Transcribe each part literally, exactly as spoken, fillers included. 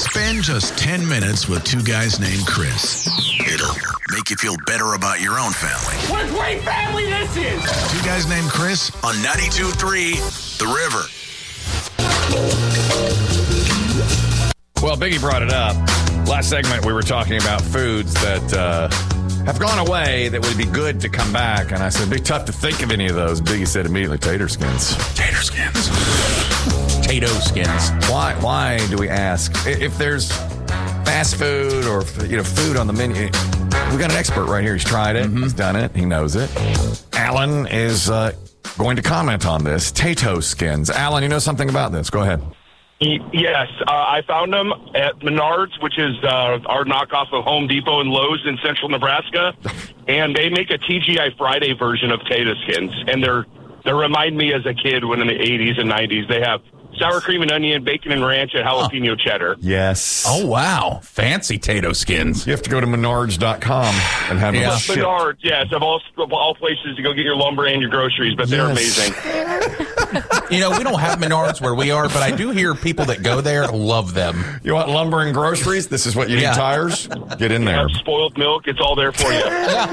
Spend just ten minutes with two guys named Chris. It'll make you feel better about your own family. What a great family this is! Two guys named Chris on ninety-two point three The River. Well, Biggie brought it up. Last segment, we were talking about foods that uh, have gone away that would be good to come back. And I said, it'd be tough to think of any of those. Biggie said immediately, tater skins. Tater skins. Tato skins. Why Why do we ask? If there's fast food or you know food on the menu, we got an expert right here. He's tried it. Mm-hmm. He's done it. He knows it. Alan is uh, going to comment on this. Tato skins. Alan, you know something about this. Go ahead. Yes, uh, I found them at Menards, which is uh, our knockoff of Home Depot and Lowe's in central Nebraska, and they make a T G I Friday version of tater skins, and they're they remind me as a kid when in the eighties and nineties they have sour cream and onion, bacon and ranch, and jalapeno cheddar. Yes. Oh, wow. Fancy Tato skins. You have to go to menards dot com and have them Yeah. shipped. Menards, yes, of all, of all places to go get your lumber and your groceries, but they're Yes. amazing. You know, we don't have Menards where we are, but I do hear people that go there love them. You want lumber and groceries? This is what you Yeah. need, tires? Get in there. Have spoiled milk, it's all there for you.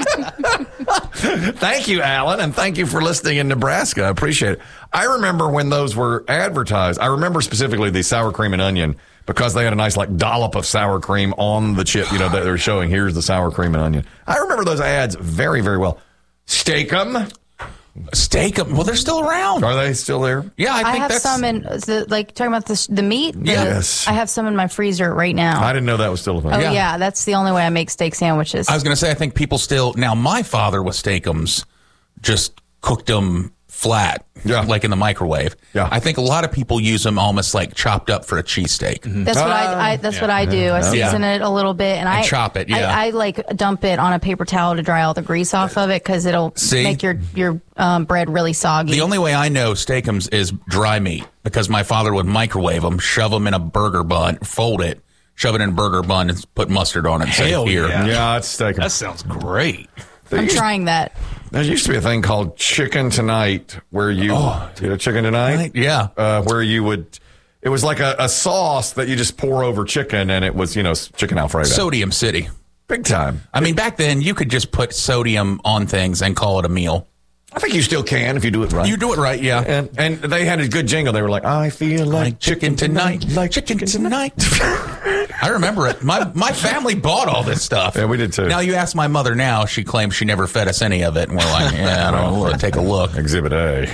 Thank you, Alan, and thank you for listening in Nebraska. I appreciate it. I remember when those were advertised. I remember specifically the sour cream and onion because they had a nice like dollop of sour cream on the chip, you know, that they were showing, here's the sour cream and onion. I remember those ads very, very well. Steak-em. Steak 'em. Well, they're still around. Are they still there? Yeah, I I, think have that's... some in, the, like, talking about the, the meat? The, Yes. I have some in my freezer right now. I didn't know that was still a thing. Oh, Yeah. yeah. That's the only way I make steak sandwiches. I was going to say, I think people still... Now, my father with Steak-ums just cooked them flat, Yeah. like in the microwave. Yeah. I think a lot of people use them almost like chopped up for a cheesesteak. That's what I, I that's what I do. I season it a little bit and, And I chop it, yeah. I, I like dump it on a paper towel to dry all the grease off of it because it'll See? make your your um, bread really soggy. The only way I know Steak-ums is dry meat because my father would microwave them, shove them in a burger bun, fold it, shove it in a burger bun, and put mustard on it and say, Hell here. yeah. Yeah, it's steak. That sounds great. I'm trying that. There used to be a thing called Chicken Tonight where you, Oh, you know, Chicken Tonight? Yeah. Uh, where you would, it was like a, a sauce that you just pour over chicken and it was, you know, chicken Alfredo. Sodium City. Big time. I mean, back then, you could just put sodium on things and call it a meal. I think you still can if you do it right. You do it right, yeah. and and they had a good jingle. They were like, I feel like, Like chicken tonight. like chicken tonight. I remember it. My my family bought all this stuff. Yeah, we did too. Now, you ask my mother now, she claims she never fed us any of it. And we're like, yeah, I don't know. We'll take a look. Exhibit A.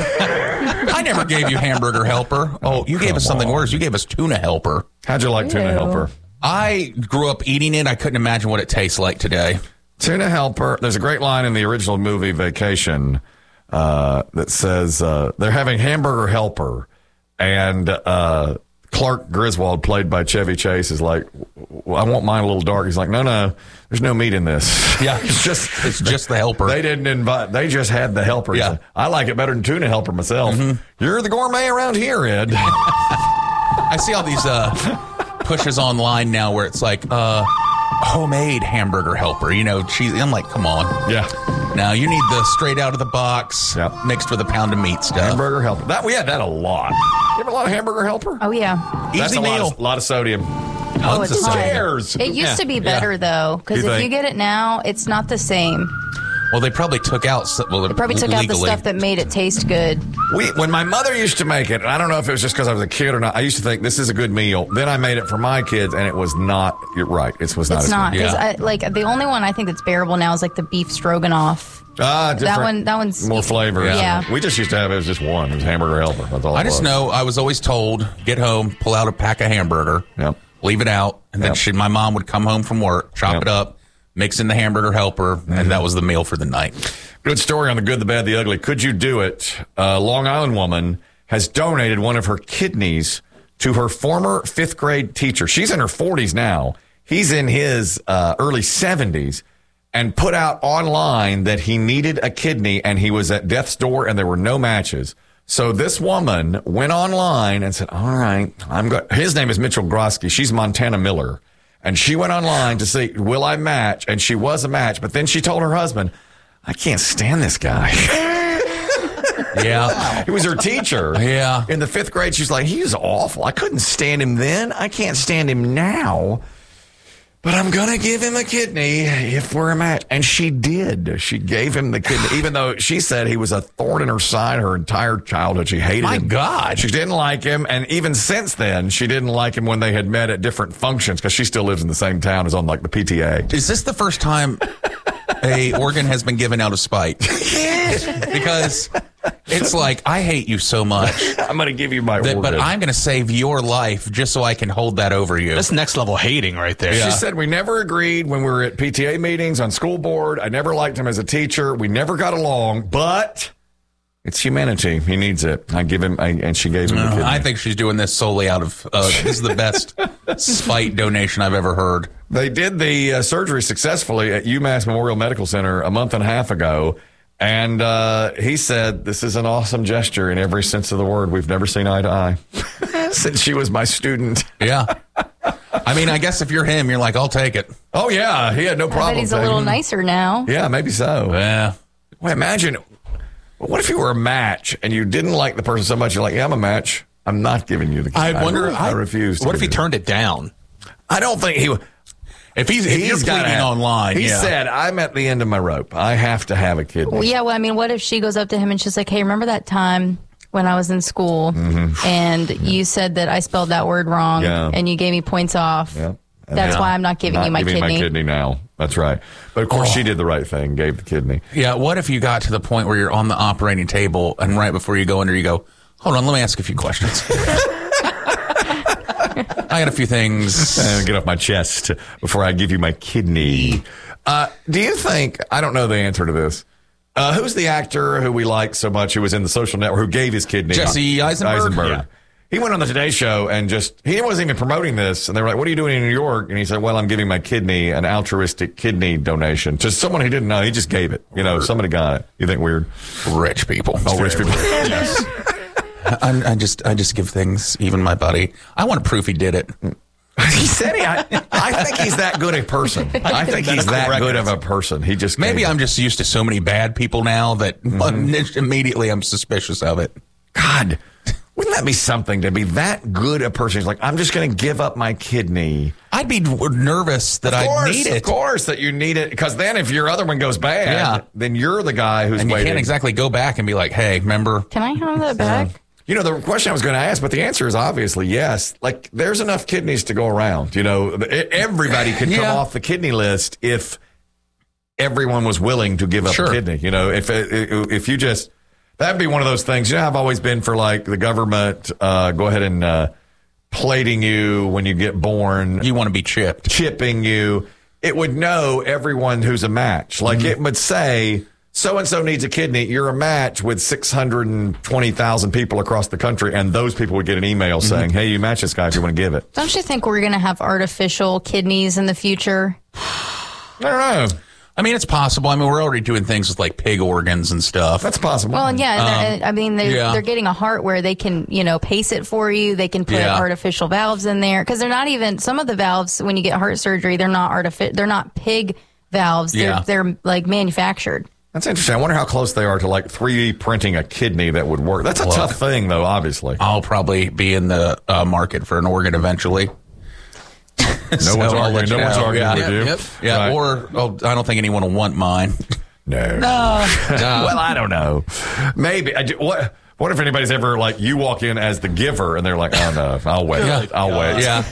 I never gave you hamburger helper. Oh, you gave us something worse. You gave us tuna helper. How'd you like tuna Ew. helper? I grew up eating it. I couldn't imagine what it tastes like today. Tuna helper. There's a great line in the original movie Vacation uh, that says uh, they're having hamburger helper, and uh, Clark Griswold, played by Chevy Chase, is like, I want mine a little dark. He's like, no, no, there's no meat in this. Yeah. it's just It's just the helper. They didn't invite. They just had the helper. Yeah. I like it better than tuna helper myself. You're the gourmet around here, Ed. I see all these uh, pushes online now where it's like uh, homemade hamburger helper. You know, cheese. I'm like, come on. Yeah. Now you need the straight out of the box Yep. mixed with a pound of meat stuff. Hamburger helper. That we had that a lot. You have a lot of hamburger helper? Oh yeah. That's Easy a lot meal. of, lot of sodium. Oh, Tons it's of hard. sodium. Cheers. It used Yeah. to be better Yeah. though, because You if think? you get it now, it's not the same. Well, they probably took out. s- Well, They probably took out the legally. stuff that made it taste good. We, when my mother used to make it, and I don't know if it was just because I was a kid or not, I used to think this is a good meal. Then I made it for my kids, and it was not. You're right. It was not. It's as not good. because Yeah. I like the only one I think that's bearable now is like the beef stroganoff. Ah, different. That one. That one's more flavor. Yeah. We just used to have it was just one. It was hamburger helper. That's all. I it just was. know I was always told, get home, pull out a pack of hamburger, Yep. leave it out, and then Yep. she, my mom would come home from work, chop Yep. it up, mix in the hamburger helper, and that was the meal for the night. Good story on the good, the bad, the ugly. Could you do it? A Long Island woman has donated one of her kidneys to her former fifth grade teacher. She's in her forties now. He's in his uh, early seventies, and put out online that he needed a kidney and he was at death's door and there were no matches. So this woman went online and said, all right, I'm go-. His name is Mitchell Grosky. She's Montana Miller. And she went online to see, will I match? And she was a match. But then she told her husband, I can't stand this guy. Yeah. He was her teacher. Yeah. In the fifth grade, she's like, he was awful. I couldn't stand him then. I can't stand him now. But I'm going to give him a kidney if we're a match. And she did. She gave him the kidney, even though she said he was a thorn in her side her entire childhood. She hated My him. My God. She didn't like him. And even since then, she didn't like him when they had met at different functions because she still lives in the same town as on like the P T A. Is this the first time a organ has been given out of spite? Because it's like, I hate you so much. I'm going to give you my that, organ. But I'm going to save your life just so I can hold that over you. That's next level hating right there. She said, we never agreed when we were at P T A meetings on school board. I never liked him as a teacher. We never got along, but it's humanity. He needs it. I give him, I, and she gave him the No, kidney. I think she's doing this solely out of, uh, this is the best spite donation I've ever heard. They did the uh, surgery successfully at UMass Memorial Medical Center a month and a half ago. And uh, he said, this is an awesome gesture in every sense of the word. We've never seen eye to eye since she was my student. Yeah. I mean, I guess if you're him, you're like, I'll take it. Oh, yeah. He had no I problem. bet he's a little taking it. nicer now. Yeah, maybe so. Yeah. Well, imagine, what if you were a match and you didn't like the person so much, you're like, yeah, I'm a match. I'm not giving you the kidney. I wonder. I, I refuse to What if he give you- turned it down? I don't think he would. If he's, if He's you're gotta pleading have- online, He yeah. said, I'm at the end of my rope. I have to have a kidney. Well, yeah, well, I mean, what if she goes up to him and she's like, hey, remember that time when I was in school and you said that I spelled that word wrong Yeah. and you gave me points off? Yeah. That's Yeah. why I'm not giving Not you my giving kidney. my kidney now. That's right. But of course, Oh. she did the right thing, gave the kidney. Yeah, what if you got to the point where you're on the operating table and right before you go in there, you go, hold on, let me ask a few questions. I got a few things. And get off my chest before I give you my kidney. Uh, do you think, I don't know the answer to this. Uh, who's the actor who we like so much who was in the Social Network, who gave his kidney? Jesse Eisenberg? Eisenberg. Yeah. He went on the Today Show and just, he wasn't even promoting this. And they were like, what are you doing in New York? And he said, well, I'm giving my kidney, an altruistic kidney donation to someone he didn't know. He just gave it. You know, somebody got it. You think weird? Rich people. Oh, rich people. Yes. I, I just, I just give things, even my buddy. I want to prove he did it. He said he, I, I think he's that good a person. I think he's that good of a person. He just Maybe gave I'm it. just used to so many bad people now that Mm-hmm. immediately I'm suspicious of it. God, wouldn't that be something to be that good a person? He's like, I'm just going to give up my kidney. I'd be nervous that Of I course, need it. Of course that you need it. Because then if your other one goes bad, Yeah. then you're the guy who's And you waiting. can't exactly go back and be like, hey, remember? Can I have that back? You know, the question I was going to ask, but the answer is obviously yes. Like, there's enough kidneys to go around. You know, e- everybody could come Yeah. off the kidney list if everyone was willing to give up Sure. a kidney. You know, if if you just, that'd be one of those things. You know, I've always been for like the government, uh, go ahead and uh, plating you when you get born, You want to be chipped. chipping you. It would know everyone who's a match. Like Mm-hmm. it would say, so-and-so needs a kidney. You're a match with six hundred twenty thousand people across the country. And those people would get an email Mm-hmm. saying, hey, you match this guy if you want to give it. Don't you think we're going to have artificial kidneys in the future? I don't know. I mean, it's possible. I mean, we're already doing things with like pig organs and stuff. That's possible. Well, and yeah, and they're- I mean, they're, yeah. they're getting a heart where they can, you know, pace it for you. They can put Yeah. artificial valves in there because they're not even, some of the valves, when you get heart surgery, they're not artificial, they're not pig valves. They're, Yeah. they're like manufactured. That's interesting. I wonder how close they are to like three D printing a kidney that would work. That's a Look. tough thing, though, obviously. I'll probably be in the uh, market for an organ eventually. No So one's I'll arguing. let No you one's know. arguing Yeah. with you. Yep, yep. Yeah, Right. or oh, I don't think anyone will want mine. No. Well, I don't know. Maybe. I do, what? What if anybody's ever like you walk in as the giver and they're like, oh no, I'll wait. Yeah. I'll wait. Yeah.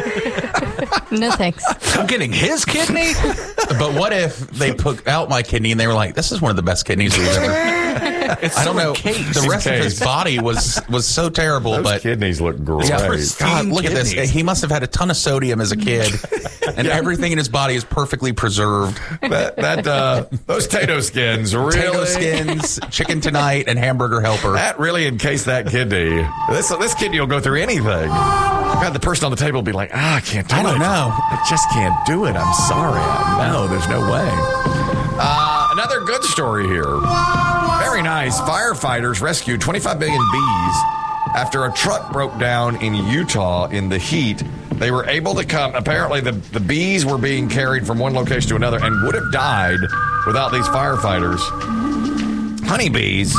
No thanks. I'm getting his kidney? But what if they took out my kidney and they were like, "This is one of the best kidneys we've ever." I don't know. The rest of his Encased. body was was so terrible, Those but kidneys look great. yeah, pristine God, look at this. kidneys. He must have had a ton of sodium as a kid, and everything in his body is perfectly preserved. that that uh, those tato skins really Potato skins, chicken tonight, and hamburger helper. that really encased that kidney. This this kidney will go through anything. God, the person on the table will be like, ah, I can't do it. I don't know. I just can't do it. I'm sorry. I know. There's no way. Uh, another good story here. Very nice. Firefighters rescued twenty-five million bees after a truck broke down in Utah in the heat. They were able to come. Apparently, the, the bees were being carried from one location to another and would have died without these firefighters. Honeybees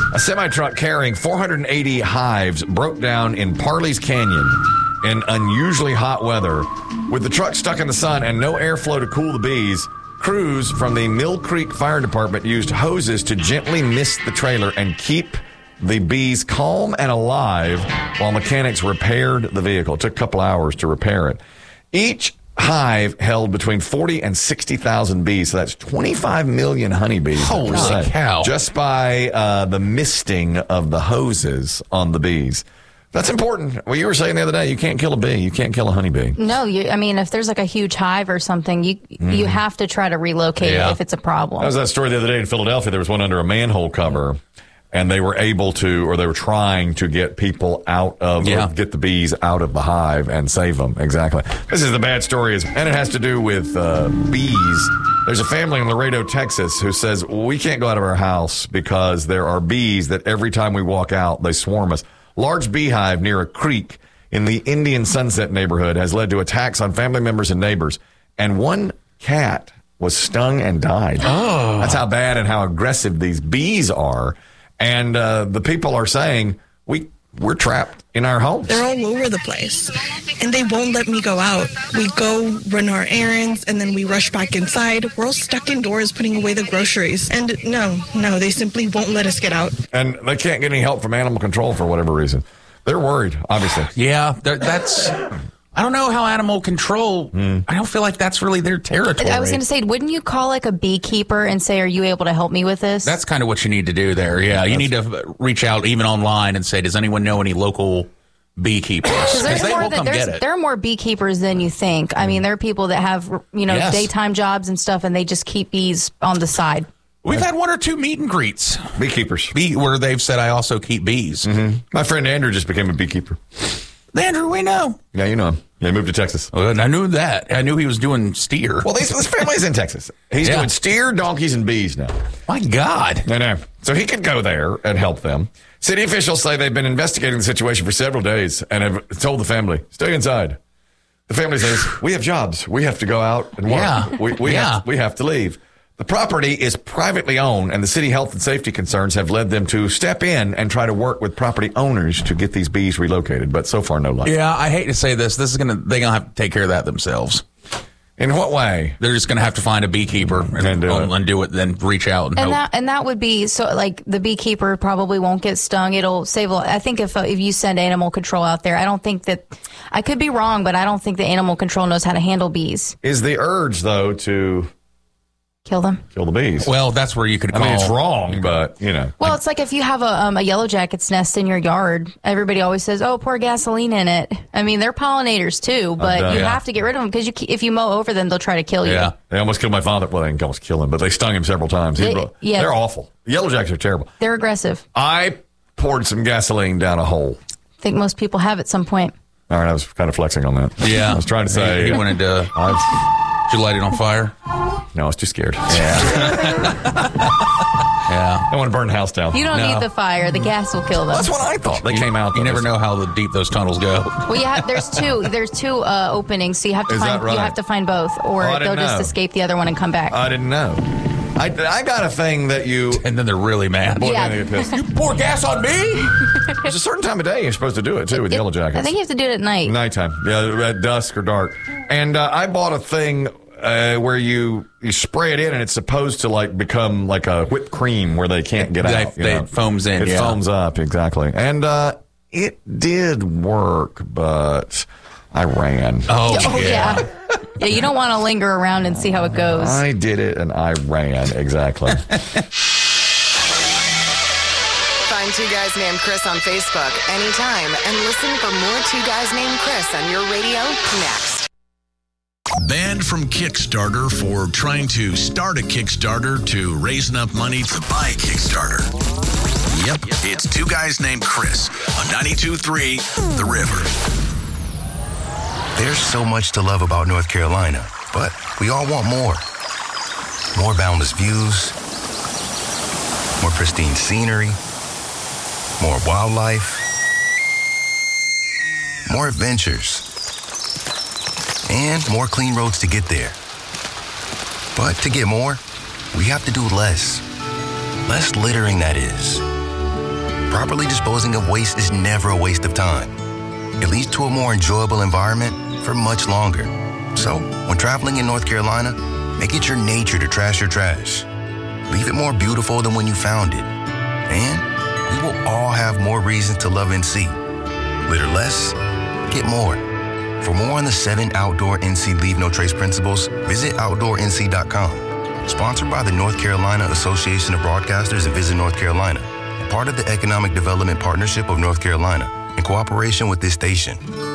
A semi-truck carrying four hundred eighty hives broke down in Parley's Canyon in unusually hot weather. With the truck stuck in the sun and no airflow to cool the bees, crews from the Mill Creek Fire Department used hoses to gently mist the trailer and keep the bees calm and alive while mechanics repaired the vehicle. It took a couple hours to repair it. Each hive held between forty and sixty thousand bees, so that's twenty-five million honeybees. Holy cow. Just by uh, the misting of the hoses on the bees. That's important. Well, you were saying the other day, you can't kill a bee. You can't kill a honeybee. No, you, I mean, if there's like a huge hive or something, you mm. you have to try to relocate yeah. it if it's a problem. That was that story the other day in Philadelphia. There was one under a manhole cover, and they were able to, or they were trying to get people out of, yeah. or get the bees out of the hive and save them. Exactly. This is the bad story, and it has to do with uh, bees. There's a family in Laredo, Texas, who says, we can't go out of our house because there are bees that every time we walk out, they swarm us. Large beehive near a creek in the Indian Sunset neighborhood has led to attacks on family members and neighbors. And one cat was stung and died. Oh. That's how bad and how aggressive these bees are. And uh, the people are saying, we, we're trapped in our homes. They're all over the place, and they won't let me go out. We go run our errands, and then we rush back inside. We're all stuck indoors putting away the groceries. And no, no, they simply won't let us get out. And they can't get any help from animal control for whatever reason. They're worried, obviously. Yeah, that's... I don't know how animal control, mm. I don't feel like that's really their territory. I was going to say, wouldn't you call like a beekeeper and say, are you able to help me with this? That's kind of what you need to do there. Yeah, you need to reach out even online and say, does anyone know any local beekeepers? Because they will come get it. There are more beekeepers than you think. I mean, there are people that have, you know, yes. daytime jobs and stuff, and they just keep bees on the side. We've had one or two meet and greets. Beekeepers. Bee, where they've said, I also keep bees. Mm-hmm. My friend Andrew just became a beekeeper. Andrew, we know. Yeah, you know him. Yeah, he moved to Texas. Well, I knew that. I knew he was doing steer. Well, this family's in Texas. He's yeah. doing steer, donkeys, and bees now. My God. I know. So he could go there and help them. City officials say they've been investigating the situation for several days and have told the family, stay inside. The family says, we have jobs. We have to go out and work. Yeah. We, we, yeah. have, we have to leave. The property is privately owned, and the city health and safety concerns have led them to step in and try to work with property owners to get these bees relocated. But so far, no luck. Yeah, I hate to say this. This is gonna they're gonna have to take care of that themselves. In what way? They're just gonna have to find a beekeeper and, and, do, um, it. and do it. Then reach out and, and help. that and that would be so. Like the beekeeper probably won't get stung. It'll save. I think if uh, if you send animal control out there, I don't think that. I could be wrong, but I don't think the animal control knows how to handle bees. Is the urge though to kill them? Kill the bees. Well, that's where you could call. I mean, it's wrong, but, you know. Well, it's like if you have a, um, a yellow jacket's nest in your yard, everybody always says, oh, pour gasoline in it. I mean, they're pollinators, too, but uh, you yeah. have to get rid of them because you, if you mow over them, they'll try to kill you. Yeah. They almost killed my father. Well, they didn't almost kill him, but they stung him several times. They, brought, yeah. They're awful. Yellow jackets are terrible. They're aggressive. I poured some gasoline down a hole. I think most people have at some point. All right, I was kind of flexing on that. Yeah. I was trying to say. He wanted to. I've, Did you light it on fire? No, I was too scared. Yeah. Yeah. I want to burn the house down. You don't No. need the fire. The gas will kill them. That's what I thought. They You- came out. You though. never know how deep those tunnels go. Well, you have, there's two. There's two uh, openings, so you have to Is find. that right? You have to find both, or Oh, I they'll didn't just know. escape the other one and come back. I didn't know. I, I got a thing that you. And then they're really mad. Boy, Yeah. they get pissed. You pour gas on me? There's a certain time of day you're supposed to do it too with It- yellow jackets. I think you have to do it at night. Nighttime, yeah, at dusk or dark. And uh, I bought a thing uh, where you you spray it in, and it's supposed to like become like a whipped cream where they can't get They- out. you they- know? it foams in, It yeah. foams up exactly, and uh, it did work, but I ran. Oh, Oh yeah. yeah. Yeah, you don't want to linger around and see how it goes. I did it, and I ran exactly. Find Two Guys Named Chris on Facebook anytime and listen for more Two Guys Named Chris on your radio next. Banned from Kickstarter for trying to start a Kickstarter to raise enough money to buy a Kickstarter. Yep, it's Two Guys Named Chris on ninety-two point three The River. There's so much to love about North Carolina, but we all want more. More boundless views, more pristine scenery, more wildlife, more adventures, and more clean roads to get there. But to get more, we have to do less. Less littering, that is. Properly disposing of waste is never a waste of time. It leads to a more enjoyable environment for much longer. So, when traveling in North Carolina, make it your nature to trash your trash. Leave it more beautiful than when you found it. And we will all have more reasons to love N C. Litter less, get more. For more on the seven outdoor N C Leave No Trace principles, visit outdoor N C dot com. Sponsored by the North Carolina Association of Broadcasters and Visit North Carolina. Part of the Economic Development Partnership of North Carolina in cooperation with this station.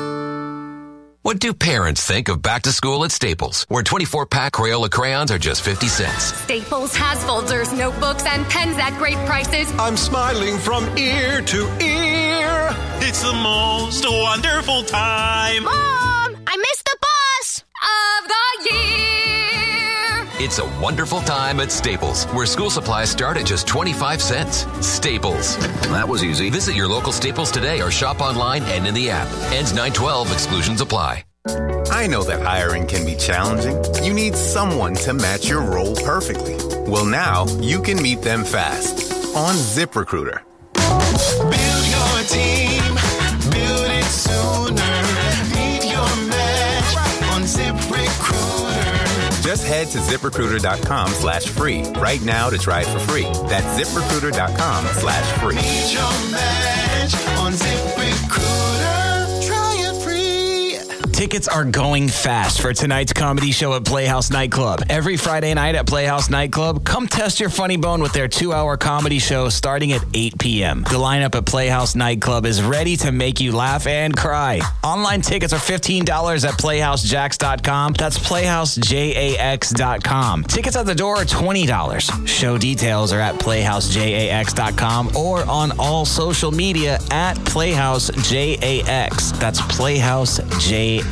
What do parents think of back to school at Staples, where twenty-four pack Crayola crayons are just fifty cents? Staples has folders, notebooks, and pens at great prices. I'm smiling from ear to ear. It's the most wonderful time. Mom, I missed the bus of the year. It's a wonderful time at Staples, where school supplies start at just twenty-five cents. Staples. That was easy. Visit your local Staples today or shop online and in the app. Ends nine twelve. Exclusions apply. I know that hiring can be challenging. You need someone to match your role perfectly. Well, now you can meet them fast on ZipRecruiter. Build your team. Build it sooner. Meet your match on ZipRecruiter. Just head to ZipRecruiter.com slash free right now to try it for free. That's ZipRecruiter.com slash free. Meet your match on ZipRecruiter. Try it free. Tickets are going fast for tonight's comedy show at Playhouse Nightclub. Every Friday night at Playhouse Nightclub, come test your funny bone with their two-hour comedy show starting at eight p.m. The lineup at Playhouse Nightclub is ready to make you laugh and cry. Online tickets are fifteen dollars at playhouse jacks dot com. That's playhouse jax dot com. Tickets at the door are twenty dollars. Show details are at playhouse jax dot com or on all social media at playhouse jax. That's playhouse jax.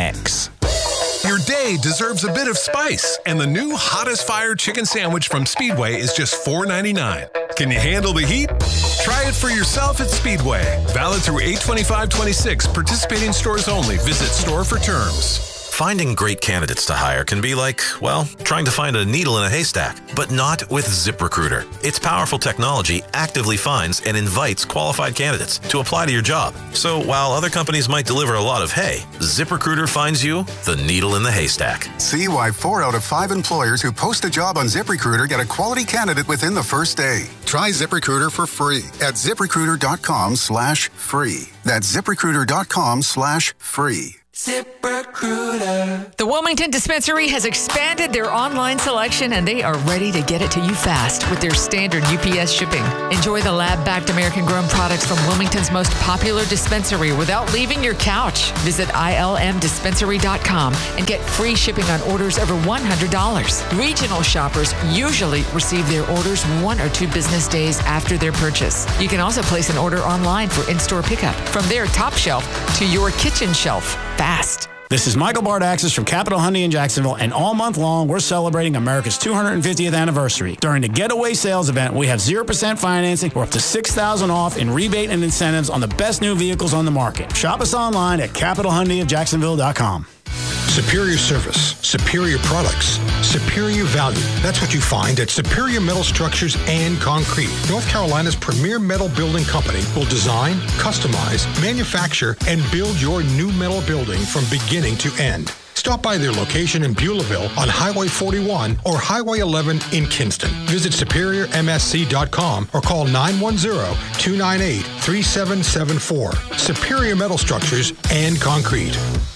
Your day deserves a bit of spice, and the new Hot as Fire chicken sandwich from Speedway is just four ninety-nine. Can you handle the heat? Try it for yourself at Speedway. Valid through eight twenty-five twenty-six. Participating stores only. Visit store for terms. Finding great candidates to hire can be like, well, trying to find a needle in a haystack, but not with ZipRecruiter. Its powerful technology actively finds and invites qualified candidates to apply to your job. So while other companies might deliver a lot of hay, ZipRecruiter finds you the needle in the haystack. See why four out of five employers who post a job on ZipRecruiter get a quality candidate within the first day. Try ZipRecruiter for free at ZipRecruiter.com slash free. That's ZipRecruiter.com slash free. ZipRecruiter. The Wilmington Dispensary has expanded their online selection, and they are ready to get it to you fast with their standard U P S shipping. Enjoy the lab-backed American-grown products from Wilmington's most popular dispensary without leaving your couch. Visit I L M dispensary dot com and get free shipping on orders over one hundred dollars. Regional shoppers usually receive their orders one or two business days after their purchase. You can also place an order online for in-store pickup from their top shelf to your kitchen shelf. Fast. This is Michael Bardaxis from Capital Hyundai in Jacksonville, and all month long, we're celebrating America's two hundred fiftieth anniversary. During the Getaway Sales event, we have zero percent financing or up to six thousand dollars off in rebate and incentives on the best new vehicles on the market. Shop us online at capital hyundai of jacksonville dot com. Superior service, superior products, superior value. That's what you find at Superior Metal Structures and Concrete. North Carolina's premier metal building company will design, customize, manufacture, and build your new metal building from beginning to end. Stop by their location in Beulahville on Highway forty-one or Highway eleven in Kinston. Visit superior m s c dot com or call nine one zero, two nine eight, three seven seven four. Superior Metal Structures and Concrete.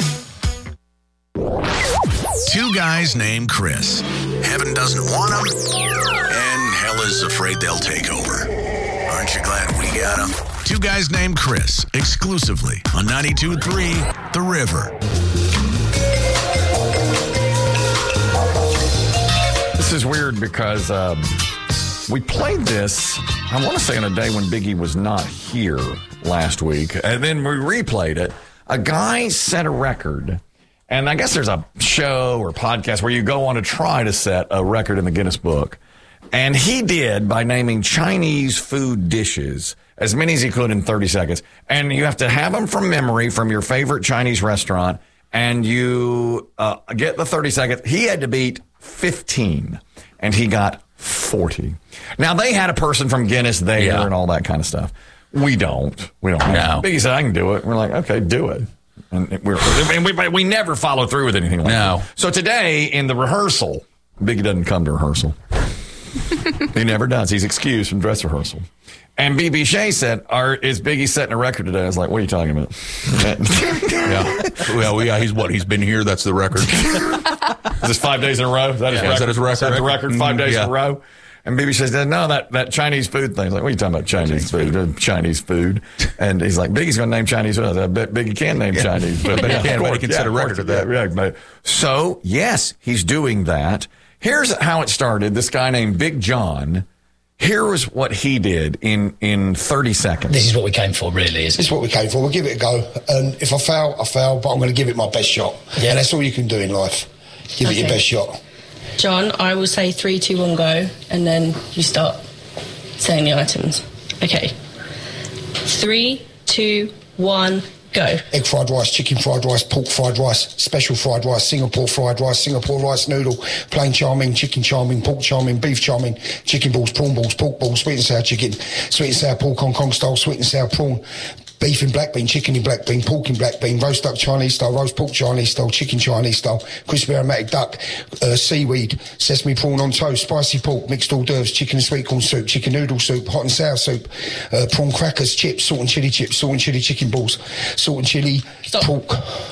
Two guys named Chris. Heaven doesn't want them, and hell is afraid they'll take over. Aren't you glad we got them? Two guys named Chris, exclusively on ninety-two point three The River. This is weird because um, we played this, I want to say, on a day when Biggie was not here last week, and then we replayed it. A guy set a record. And I guess there's a show or podcast where you go on to try to set a record in the Guinness Book. And he did by naming Chinese food dishes, as many as he could in thirty seconds. And you have to have them from memory from your favorite Chinese restaurant. And you uh, get the thirty seconds. He had to beat fifteen, and he got forty. Now, they had a person from Guinness there yeah. and all that kind of stuff. We don't. We don't. Have No. Biggie said, I can do it. We're like, okay, do it. And we're, and we, we never follow through with anything like No. that. So today in the rehearsal, Biggie doesn't come to rehearsal. He never does. He's excused from dress rehearsal. And B B Shea said, Are, is Biggie setting a record today? I was like, what are you talking about? yeah. Well, yeah, he's what? He's been here. That's the record. Is this five days in a row? Is that his Yeah, record? is that his record? Is that the record five Mm, days yeah. in a row? And B B says, no, that, that Chinese food thing. I was like, what are you talking about, Chinese food? Uh, Chinese food. And he's like, Biggie's going to name Chinese food. I bet Biggie can name Yeah. Chinese food. I bet he Yeah, can, of but he course. can Yeah, set a of course. record of that. Yeah, yeah, but- So, yes, he's doing that. Here's how it started. This guy named Big John, here was what he did in, in thirty seconds. This is what we came for, really. Is This is what we came for. We'll give it a go. And if I fail, I fail, but I'm going to give it my best shot. Yeah, and that's all you can do in life. Give it your Okay. best shot. John, I will say three, two, one, go, and then you start saying the items. Okay. Three, two, one, go. Egg fried rice, chicken fried rice, pork fried rice, special fried rice, Singapore fried rice, Singapore rice noodle, plain chow mein, chicken chow mein, pork chow mein, beef chow mein, chicken balls, prawn balls, pork balls, sweet and sour chicken, sweet and sour pork Hong Kong style, sweet and sour prawn, beef in black bean, chicken in black bean, pork in black bean, roast duck Chinese style, roast pork Chinese style, chicken Chinese style, crispy aromatic duck, uh, seaweed, sesame prawn on toast, spicy pork, mixed hors d'oeuvres, chicken and sweet corn soup, chicken noodle soup, hot and sour soup, uh, prawn crackers, chips, salt and chili chips, salt and chili chicken balls, salt and chili pork.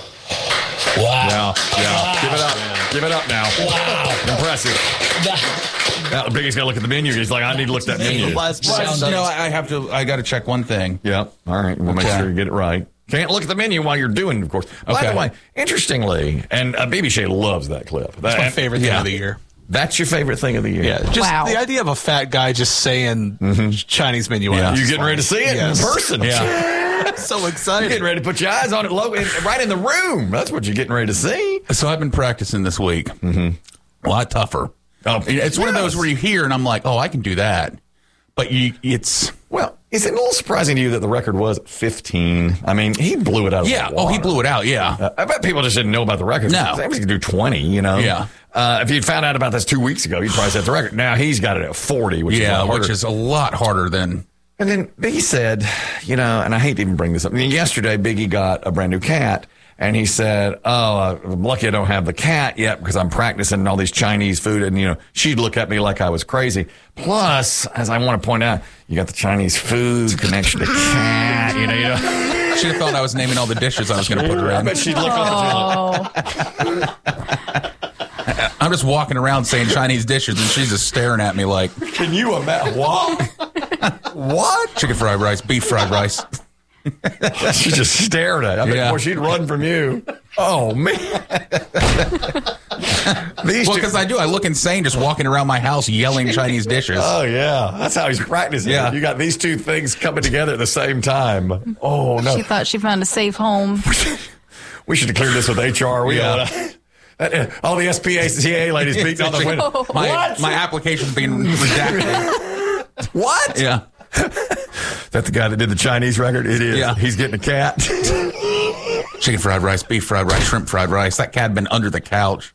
Wow. Yeah, yeah. Give it up. Give it up now. Wow. Impressive. Now, Biggie's got to look at the menu. He's like, I need to look at that menu. Well, no, I have to. I got to check one thing. Yeah. All right. We'll make Okay. sure you get it right. Can't look at the menu while you're doing it, of course. By Okay. the way, interestingly, and uh, B B Shea loves that clip. That's my That- favorite thing yeah. of the year. That's your favorite thing of the year. Yeah, just Wow. the idea of a fat guy just saying Chinese menu. Yeah. items You is getting fun. ready to see it Yes. in person. Yeah. So You're excited. getting ready to put your eyes on it low, in, right in the room. That's what you're getting ready to see. So I've been practicing this week. Mm-hmm. A lot tougher. Oh, it's one of yes. those where you hear and I'm like, oh, I can do that. But you, it's Well, is it a little surprising to you that the record was fifteen? I mean, he blew it out of yeah. the Oh, water. he blew it out. Yeah. Uh, I bet people just didn't know about the record. No. They could do twenty, you know? Yeah. Uh, if you'd found out about this two weeks ago, you'd probably set the record. Now he's got it at forty, which is a yeah, lot harder. which is a lot harder than. And then Biggie said, you know, and I hate to even bring this up. I mean, yesterday, Biggie got a brand new cat, and he said, oh, I'm lucky I don't have the cat yet because I'm practicing all these Chinese food. And, you know, she'd look at me like I was crazy. Plus, as I want to point out, you got the Chinese food connection to cat, you know, you know. She'd have thought I was naming all the dishes I was going to put her in. I bet she'd look up Oh, I'm just walking around saying Chinese dishes, and she's just staring at me like, Can you imagine? What? What? chicken fried rice, beef fried rice. She just stared at it. I bet Yeah. boy, she'd run from you. Oh, man. These Well, two- because I do. I look insane just walking around my house yelling Chinese dishes. Oh, yeah. That's how he's practicing. Yeah. You got these two things coming together at the same time. Oh, no. she thought she found a safe home. We should have cleared this with H R. We Yeah. oughta- that, uh, all the S P A C A ladies beating on the window. My, What? my application's being redacted. What? Yeah. That the guy that did the Chinese record? It is. Yeah. He's getting a cat. Chicken fried rice, beef fried rice, shrimp fried rice. That cat had been under the couch.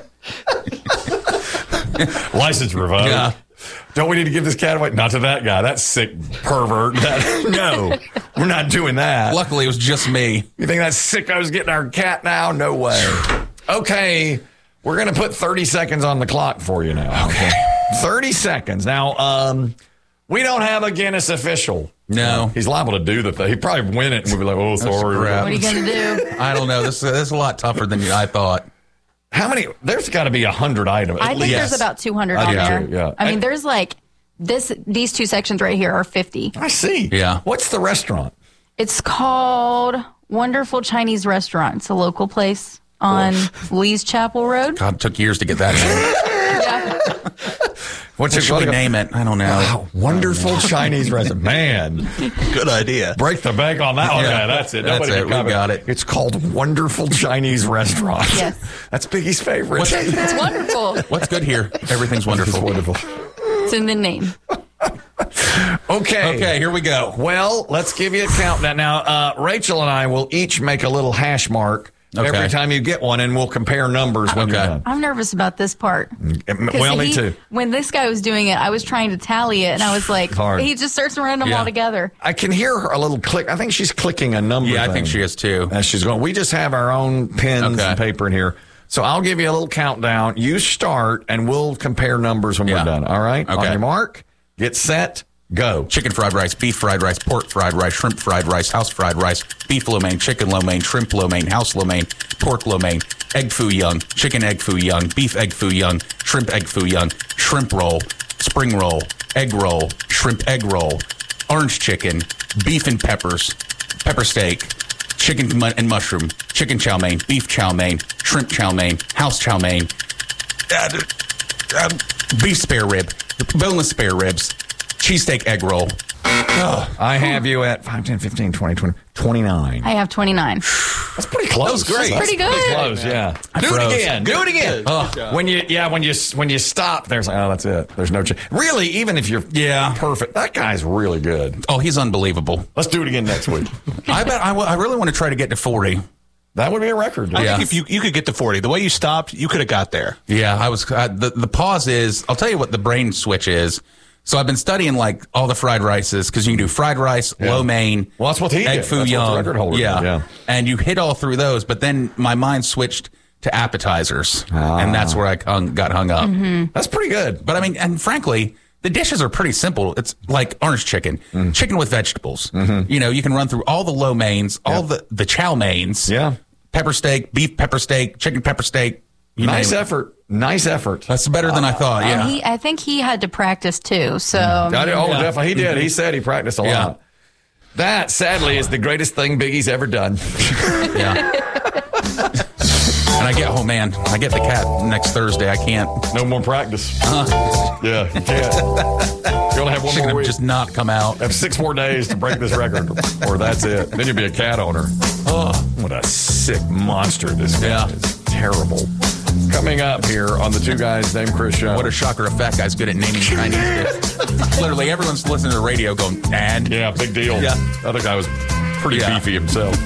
License revoked. Yeah. Don't we need to give this cat away? Not to that guy. That sick pervert. That, no, we're not doing that. Luckily, it was just me. You think that sicko's getting our cat now? No way. Okay, we're going to put thirty seconds on the clock for you now. Okay. thirty seconds. Now, um, we don't have a Guinness official. No. He's liable to do the thing. He'd probably win it and we'd be like, oh, sorry. crap. What are you going to do? I don't know. This, this is a lot tougher than I thought. How many? There's got to be a hundred items. I at think least. there's about two hundred I on do there. too, yeah. I mean, And- there's like this. These two sections right here are fifty. I see. Yeah. What's the restaurant? It's called Wonderful Chinese Restaurant. It's a local place on Lee's Chapel Road. God, it took years to get that name. Yeah. What's What it should we called? name it? I don't know. Wow, wonderful Chinese restaurant. Man, Good idea. break the bank on that one. Yeah. Yeah, that's it. That's Nobody it. can We comment. got it. It's called Wonderful Chinese Restaurant. Yes. That's Biggie's favorite. What's- It's wonderful. What's good here? Everything's wonderful. It's wonderful. It's in the name. Okay. Okay, here we go. Well, let's give you a countdown. Now, uh, Rachel and I will each make a little hash mark Okay. every time you get one, and we'll compare numbers when Okay. you're done. I'm nervous about this part. 'Cause Well, me he- too. When this guy was doing it, I was trying to tally it, and I was like, Hard. he just starts running them Yeah. all together. I can hear her a little click. I think she's clicking a number. Yeah, I think thing. she is too. As she's going, we just have our own pens Okay. and paper in here. So I'll give you a little countdown. You start, and we'll compare numbers when Yeah. we're done. All right? Okay. On your mark, get set, go. Chicken fried rice, beef fried rice, pork fried rice, shrimp fried rice, house fried rice, beef lo mein, chicken lo mein, shrimp lo mein, house lo mein, pork lo mein, egg foo young, chicken egg foo young, beef egg foo young, shrimp egg foo young, shrimp roll, spring roll, egg roll, shrimp egg roll, orange chicken, beef and peppers, pepper steak, chicken mu- and mushroom, chicken chow mein, beef chow mein, shrimp chow mein, house chow mein, uh, uh, beef spare rib, boneless spare ribs, cheesesteak egg roll. Oh, I have you at five, ten, fifteen, twenty, twenty, twenty-nine. I have twenty-nine. That's pretty close. That was great. That's pretty Pretty good. close, yeah. I Do froze. it again. Do it again. Oh. When you, yeah, when you when you stop, there's like, oh, that's it. There's no change. Really, even if you're Yeah. perfect, that guy's really good. Oh, he's unbelievable. Let's do it again next week. I bet I, w- I really want to try to get to forty. That would be a record. I Yeah. think if you you could get to forty, the way you stopped, you could have got there. Yeah, I was. Uh, the the pause is. I'll tell you what the brain switch is. So I've been studying like all the fried rices because you can do fried rice, Yeah. lo mein, Well, that's what he egg did. foo That's what the young, record holder yeah. did, yeah. And you hit all through those. But then my mind switched to appetizers, Ah. and that's where I hung, got hung up. That's pretty good. But I mean, and frankly, the dishes are pretty simple. It's like orange chicken, Mm. chicken with vegetables. Mm-hmm. You know, you can run through all the lo meins, all Yeah. the the chow meins, Yeah. pepper steak, beef pepper steak, chicken pepper steak. You Nice name it. effort. Nice effort. That's better than I thought. Yeah. And he, I think he had to practice too. So I did- oh, definitely. He did. He said he practiced a Yeah. lot. That, sadly, is the greatest thing Biggie's ever done. Yeah. And I get, oh man, I get the cat next Thursday. I can't. No more practice. Uh, Yeah, you can't. You only have one she's more gonna week. just not come out. Have six more days to break this record, or that's it. Then you'll be a cat owner. Oh, what a sick monster this guy Yeah. is. Terrible. Coming up here on the Two Guys Named Chris show. What a shocker of fat guy's good at naming Chinese dish. Literally, everyone's listening to the radio going, and Yeah, big deal. Yeah. The other guy was pretty Yeah. beefy himself.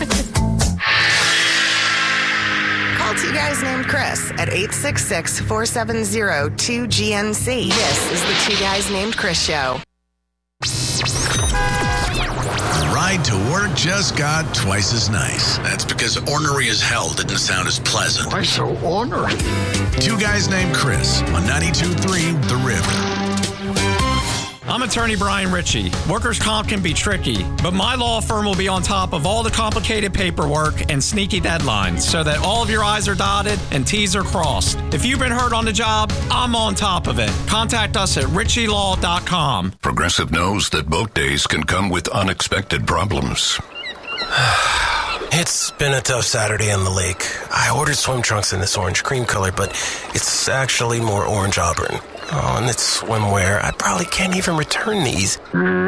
Call Two Guys Named Chris at eight six six, four seven zero, two G N C. This is the Two Guys Named Chris show. Ride to work just got twice as nice. That's because ornery as hell didn't sound as pleasant. Why so ornery? Two Guys Named Chris on ninety-two point three The River. I'm attorney Brian Ritchie. Workers' comp can be tricky, but my law firm will be on top of all the complicated paperwork and sneaky deadlines so that all of your I's are dotted and T's are crossed. If you've been hurt on the job, I'm on top of it. Contact us at ritchie law dot com. Progressive knows that boat days can come with unexpected problems. It's been a tough Saturday on the lake. I ordered swim trunks in this orange cream color, but it's actually more orange auburn. Oh, and it's swimwear. I probably can't even return these.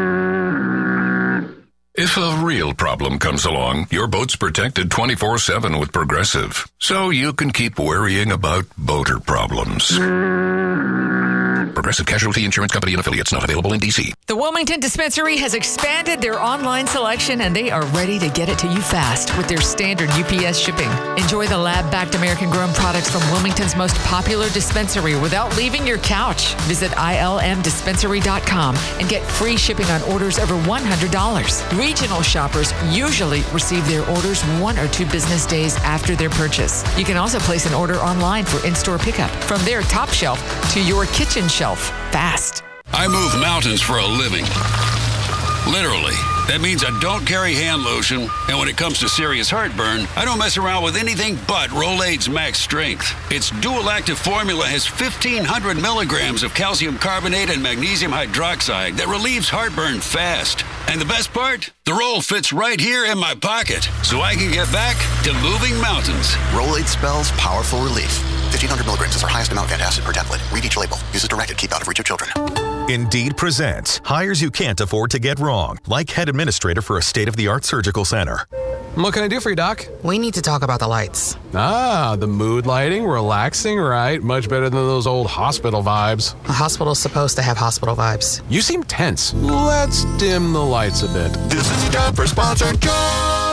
If a real problem comes along, your boat's protected twenty-four seven with Progressive, so you can keep worrying about boater problems. Progressive Casualty Insurance Company and affiliates, not available in D C. The Wilmington Dispensary has expanded their online selection and they are ready to get it to you fast with their standard U P S shipping. Enjoy the lab-backed American-grown products from Wilmington's most popular dispensary without leaving your couch. Visit I L M dispensary dot com and get free shipping on orders over one hundred dollars. Regional shoppers usually receive their orders one or two business days after their purchase. You can also place an order online for in-store pickup from their top shelf to your kitchen shelf fast. I move mountains for a living. Literally. That means I don't carry hand lotion, and when it comes to serious heartburn, I don't mess around with anything but Rolaids Max Strength. Its dual-active formula has fifteen hundred milligrams of calcium carbonate and magnesium hydroxide that relieves heartburn fast. And the best part? The roll fits right here in my pocket, so I can get back to moving mountains. Rolaids spells powerful relief. fifteen hundred milligrams is our highest amount of antacid per tablet. Read each label. Use as directed. Keep out of reach of children. Indeed presents hires you can't afford to get wrong, like head administrator for a state-of-the-art surgical center. What can I do for you, Doc? We need to talk about the lights. Ah, the mood lighting, relaxing, right? Much better than those old hospital vibes. A hospital's supposed to have hospital vibes. You seem tense. Let's dim the lights a bit. This is your time for sponsored jobs.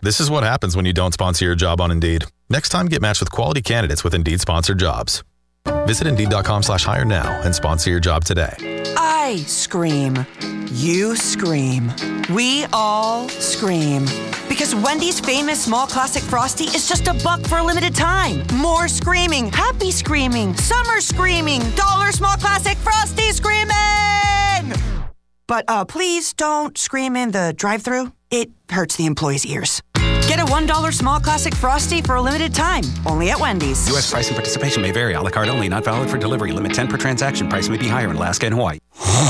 This is what happens when you don't sponsor your job on Indeed. Next time, get matched with quality candidates with Indeed-sponsored jobs. Visit Indeed.com slash hire now and sponsor your job today. I scream. You scream. We all scream. Because Wendy's famous small classic Frosty is just a buck for a limited time. More screaming, happy screaming, summer screaming, dollar small classic Frosty screaming! But uh, please don't scream in the drive-thru. It hurts the employees' ears. Get a one dollar small classic Frosty for a limited time. Only at Wendy's. U S price and participation may vary. A la carte only. Not valid for delivery. Limit ten per transaction. Price may be higher in Alaska and Hawaii.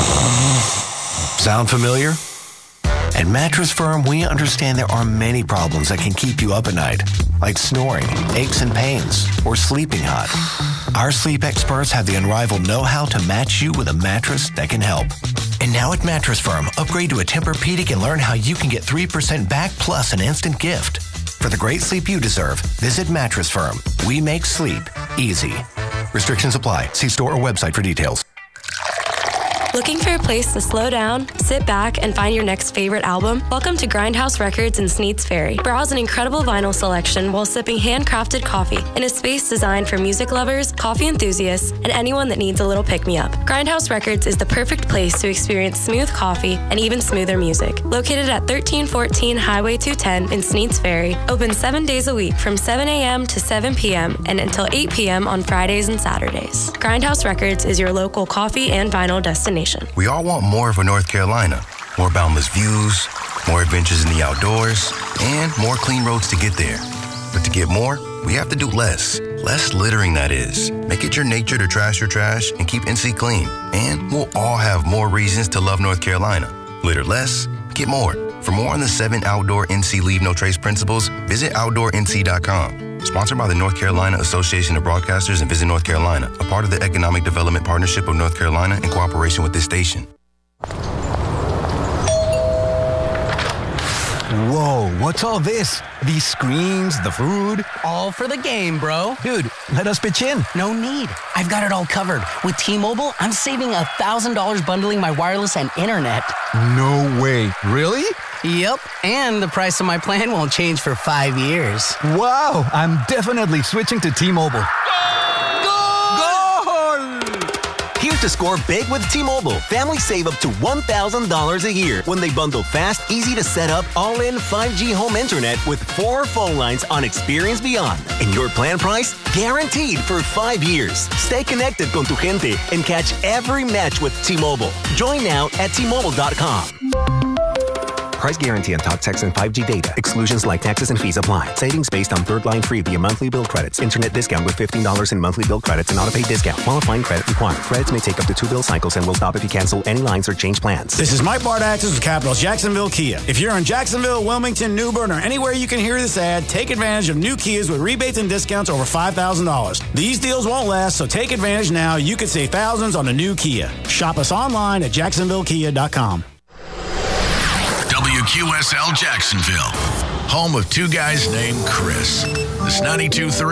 Sound familiar? At Mattress Firm, we understand there are many problems that can keep you up at night, like snoring, aches and pains, or sleeping hot. Our sleep experts have the unrivaled know-how to match you with a mattress that can help. And now at Mattress Firm, upgrade to a Tempur-Pedic and learn how you can get three percent back plus an instant gift. For the great sleep you deserve, visit Mattress Firm. We make sleep easy. Restrictions apply. See store or website for details. Looking for a place to slow down, sit back, and find your next favorite album? Welcome to Grindhouse Records in Sneads Ferry. Browse an incredible vinyl selection while sipping handcrafted coffee in a space designed for music lovers, coffee enthusiasts, and anyone that needs a little pick-me-up. Grindhouse Records is the perfect place to experience smooth coffee and even smoother music. Located at thirteen fourteen Highway two ten in Sneads Ferry, open seven days a week from seven a.m. to seven p.m. and until eight p.m. on Fridays and Saturdays. Grindhouse Records is your local coffee and vinyl destination. We all want more for North Carolina. More boundless views, more adventures in the outdoors, and more clean roads to get there. But to get more, we have to do less. Less littering, that is. Make it your nature to trash your trash and keep N C clean. And we'll all have more reasons to love North Carolina. Litter less, get more. For more on the seven outdoor N C Leave No Trace principles, visit outdoor N C dot com. Sponsored by the North Carolina Association of Broadcasters and Visit North Carolina, a part of the Economic Development Partnership of North Carolina in cooperation with this station. Whoa, what's all this? These screens, the food? All for the game, bro. Dude, let us pitch in. No need. I've got it all covered. With T-Mobile, I'm saving one thousand dollars bundling my wireless and internet. No way. Really? Yep, and the price of my plan won't change for five years. Wow, I'm definitely switching to T-Mobile. Here to score big with T-Mobile. Families save up to one thousand dollars a year when they bundle fast, easy to set up, all-in five G home internet with four phone lines on Experience Beyond. And your plan price? Guaranteed for five years. Stay connected con tu gente and catch every match with T-Mobile. Join now at T Mobile dot com. Price guarantee on talk, text, and five G data. Exclusions like taxes and fees apply. Savings based on third line free via monthly bill credits. Internet discount with fifteen dollars in monthly bill credits and auto-pay discount. Qualifying credit required. Credits may take up to two bill cycles and will stop if you cancel any lines or change plans. This is Mike Bardaxis with Capitals Jacksonville Kia. If you're in Jacksonville, Wilmington, New Bern, or anywhere you can hear this ad, take advantage of new Kias with rebates and discounts over five thousand dollars. These deals won't last, so take advantage now. You could save thousands on a new Kia. Shop us online at Jacksonville Kia dot com. W Q S L Jacksonville, home of two guys named Chris. This ninety-two point three